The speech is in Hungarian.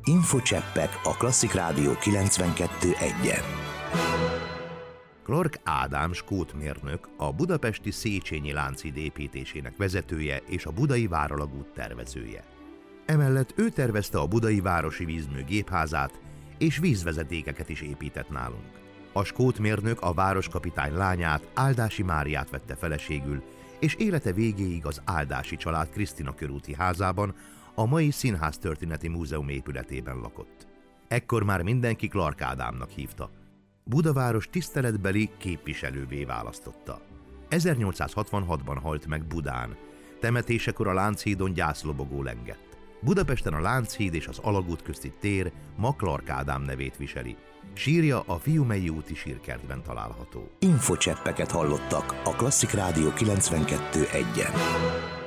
Infocseppek a Klasszik Rádió 92.1-en. Clark Ádám skótmérnök, a budapesti Széchenyi Lánchíd építésének vezetője és a budai váralagút tervezője. Emellett ő tervezte a budai városi vízmű gépházát, és vízvezetékeket is épített nálunk. A skótmérnök a városkapitány lányát, Áldási Máriát vette feleségül, és élete végéig az Áldási család Krisztina körúti házában, a mai Színháztörténeti Múzeum épületében lakott. Ekkor már mindenki Clark Ádámnak hívta. Budaváros tiszteletbeli képviselővé választotta. 1866-ban halt meg Budán. Temetésekor a Lánchídon gyászlobogó lengett. Budapesten a Lánchíd és az Alagút közti tér ma Clark Ádám nevét viseli. Sírja a Fiumei úti sírkertben található. Infocseppeket hallottak a Klasszik Rádió 92.1-en.